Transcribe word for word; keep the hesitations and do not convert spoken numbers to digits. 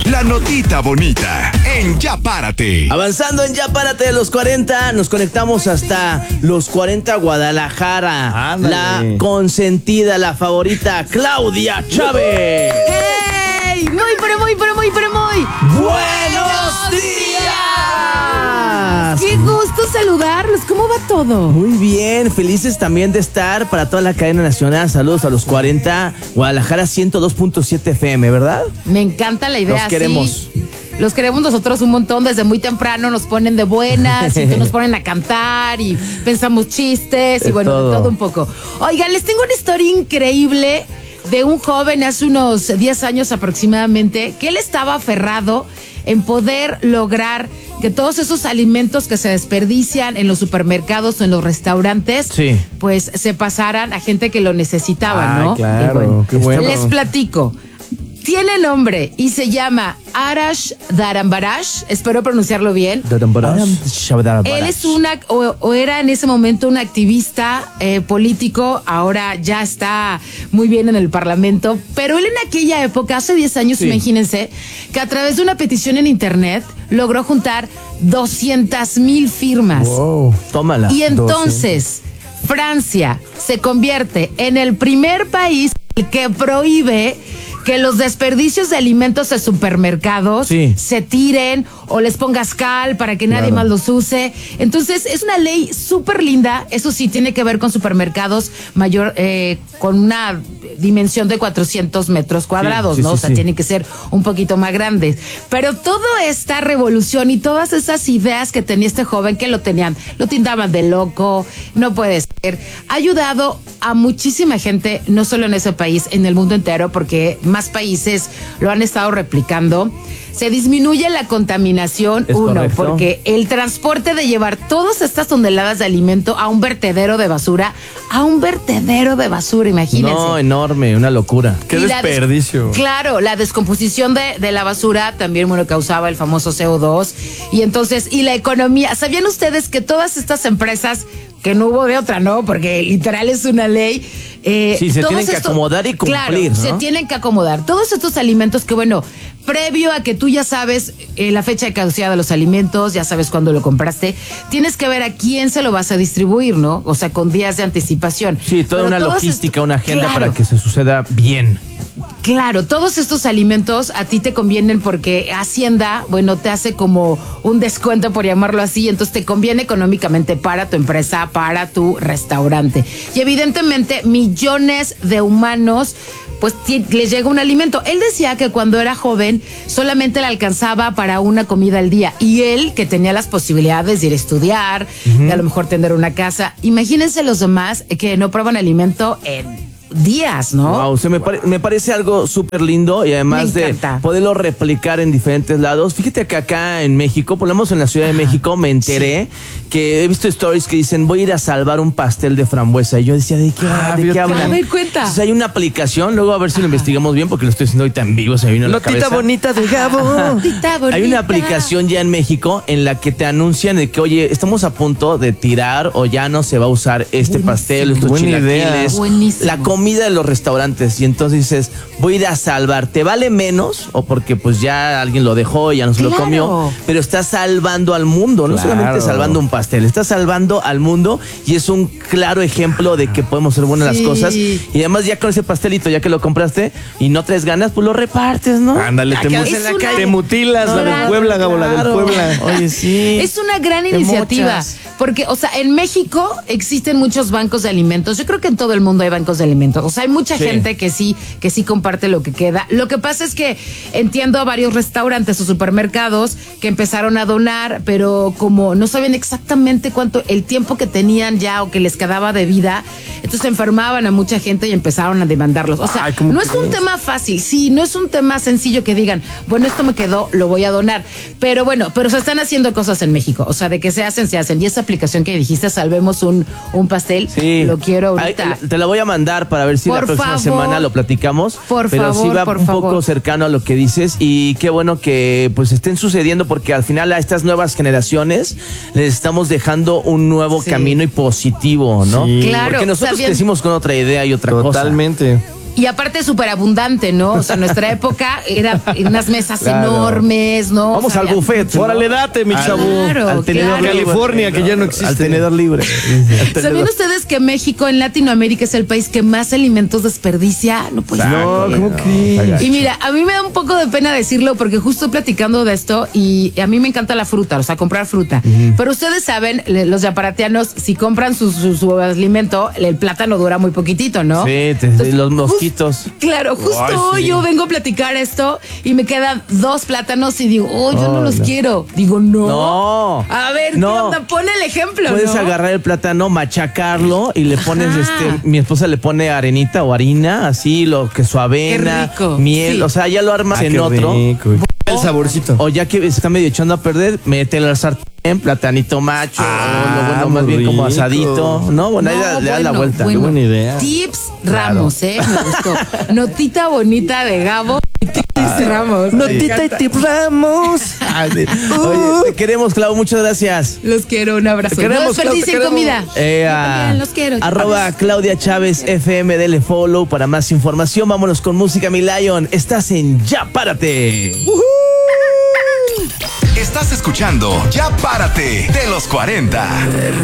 la notita bonita en Ya Párate. Avanzando en Ya Párate de los cuarenta, nos conectamos hasta los cuarenta Guadalajara. Ándale. La consentida, la favorita, Claudia Chávez. ¡Hey! Muy, pero muy, pero muy, pero muy. ¡Buenos días! ¡Qué gusto saludarlos! ¿Cómo va todo? Muy bien, felices también de estar para toda la cadena nacional. Saludos a los cuarenta, Guadalajara ciento dos punto siete F M, ¿verdad? Me encanta la idea. Los queremos. Sí. Los queremos nosotros un montón, desde muy temprano nos ponen de buenas y nos ponen a cantar y pensamos chistes y De bueno, todo. de todo un poco. Oigan, les tengo una historia increíble de un joven hace unos diez años aproximadamente, que él estaba aferrado en poder lograr que todos esos alimentos que se desperdician en los supermercados o en los restaurantes, Sí. pues se pasaran a gente que lo necesitaba, Ay, ¿no? claro, Y qué bueno. Les platico. Tiene nombre y se llama Arash Dharambarash, espero pronunciarlo bien. Él es una, o, o era en ese momento un activista eh, político, ahora ya está muy bien en el Parlamento, pero él en aquella época, hace diez años, Sí. imagínense, que a través de una petición en internet logró juntar doscientas mil firmas. Wow, tómala. Y entonces, Francia se convierte en el primer país que prohíbe que los desperdicios de alimentos de supermercados Sí. se tiren o les pongas cal para que nadie Claro. más los use. Entonces, es una ley súper linda. Eso sí, tiene que ver con supermercados mayor, eh, con una dimensión de cuatrocientos metros cuadrados, sí, ¿no? sí, o sea, sí. tiene que ser un poquito más grandes. Pero toda esta revolución y todas esas ideas que tenía este joven, que lo tenían, lo tintaban de loco, no puede ser, ha ayudado a muchísima gente, no solo en ese país, en el mundo entero, porque más países lo han estado replicando. Se disminuye la contaminación, Es uno, correcto. porque el transporte de llevar todas estas toneladas de alimento a un vertedero de basura, a un vertedero de basura, imagínense. No, enorme, una locura. Qué Y la des- desperdicio. Claro, la descomposición de, de la basura también, bueno, causaba el famoso C O dos. Y entonces, y la economía. ¿Sabían ustedes que todas estas empresas, que no hubo de otra, no? Porque literal es una ley. eh, Sí, se todos tienen que estos- acomodar y cumplir, Claro, ¿no? se tienen que acomodar. Todos estos alimentos que, bueno, previo a que tú ya sabes eh, la fecha de caducidad de los alimentos, ya sabes cuándo lo compraste, tienes que ver a quién se lo vas a distribuir, ¿no? O sea, con días de anticipación. Sí, toda Pero una todos logística, est- una agenda Claro. para que se suceda bien. Claro, todos estos alimentos a ti te convienen porque Hacienda, bueno, te hace como un descuento, por llamarlo así, entonces te conviene económicamente para tu empresa, para tu restaurante. Y evidentemente millones de humanos, pues ti- les llega un alimento. Él decía que cuando era joven solamente le alcanzaba para una comida al día, y él, que tenía las posibilidades de ir a estudiar, de a lo mejor tener una casa. Imagínense los demás que no prueban alimento en días, ¿no? Wow, se me, pare- me parece algo súper lindo y además Me de encanta. poderlo replicar en diferentes lados. Fíjate que acá en México, por lo menos en la Ciudad de México, me enteré que he visto stories que dicen voy a ir a salvar un pastel de frambuesa. Y yo decía, ¿de qué, Ah, ¿de qué fíjate. hablan? A ver, cuenta. Entonces hay una aplicación, luego a ver si lo investigamos bien porque lo estoy haciendo ahorita en vivo, se me vino a la Notita cabeza. bonita de Gabo. Notita bonita. Hay una aplicación ya en México en la que te anuncian de que, oye, estamos a punto de tirar o ya no se va a usar este Buenísimo. pastel, estos Buena idea. chilaquiles, Buenísimo. la comida de los restaurantes. Y entonces dices, voy a ir a salvar. ¿Te vale menos? O porque pues ya alguien lo dejó, ya no se lo Claro. comió. Pero estás salvando al mundo, no Claro. solamente salvando un pastel, estás salvando al mundo y es un claro ejemplo de que podemos hacer buenas Sí. las cosas. Y además ya con ese pastelito, ya que lo compraste y no traes ganas, pues lo repartes, ¿no? Ándale, te, Acá mu- es una- te mutilas, la Claro, del Puebla, Gabo, la del Claro. Puebla. Oye, sí. Es una gran Te iniciativa, mochas. porque, o sea, en México existen muchos bancos de alimentos. Yo creo que en todo el mundo hay bancos de alimentos. O sea, hay mucha Sí. gente que sí, que sí comparte lo que queda. Lo que pasa es que entiendo a varios restaurantes o supermercados que empezaron a donar, pero como no sabían exactamente cuánto, el tiempo que tenían ya o que les quedaba de vida, entonces enfermaban a mucha gente y empezaron a demandarlos. O sea, Ay, ¿cómo no es un crees? tema fácil, sí, no es un tema sencillo que digan, bueno, esto me quedó, lo voy a donar. Pero bueno, pero se están haciendo cosas en México. O sea, de que se hacen, se hacen. Y esa aplicación que dijiste, salvemos un, un pastel, Sí. lo quiero ahorita. Ay, te la voy a mandar para ver si Por la próxima favor. semana lo platicamos. Por pero sí favor, va por un favor. poco cercano a lo que dices y qué bueno que pues estén sucediendo porque al final a estas nuevas generaciones les estamos dejando un nuevo Sí. camino y positivo, ¿no? Sí. Claro, Porque nosotros sabían- crecimos con otra idea y otra cosa. Totalmente. Y aparte súper abundante, ¿no? O sea, nuestra época era unas mesas Claro. enormes, ¿no? Vamos O sea, al buffet. ¿no? Órale, date, mi Al- chavo. Claro, al tenedor claro. libre. California, que ya no existe. Al tenedor libre. Al tenedor. ¿Sabían ustedes que México en Latinoamérica es el país que más alimentos desperdicia? No, pues No, no. ¿cómo crees? Y mira, a mí me da un poco de pena decirlo porque justo estoy platicando de esto y a mí me encanta la fruta, o sea, comprar fruta. Pero ustedes saben, le- los yaparatianos, si compran su, su, su alimento, el plátano dura muy poquitito, ¿no? Sí, te- Entonces, los jus- mosquitos. Claro, justo Ay, hoy sí. yo vengo a platicar esto y me quedan dos plátanos y digo, oh, yo no Oh, los no. quiero. Digo, no. No. A ver, No. ¿qué onda? Pon el ejemplo, Puedes ¿no? agarrar el plátano, machacarlo y le pones, Ajá. este, mi esposa le pone arenita o harina, así, lo que su avena, Qué rico, miel, sí. o sea, ya lo armas Ah, en qué otro. rico. El saborcito. O ya que se está medio echando a perder, métele al sartén, platanito macho, Ah, o lo bueno, más muy bien como rico. asadito, ¿no? Bueno, ahí No, da- le das la bueno, vuelta. bueno. Qué buena idea. Tips Ramos, ¿eh? Me gustó. Notita bonita de Gabo. Tips Ramos. Notita y tip Ramos. Ah, sí. Oye, te queremos, Clau, muchas gracias. Los quiero, un abrazo. Te queremos, no desperdicien Clau, te comida. Eh, Yo a- también los quiero. Arroba Claudia Chávez F M, dele follow para más información. Vámonos con música, mi Lion. Estás en Ya Párate. Estás escuchando Ya Párate de los cuarenta.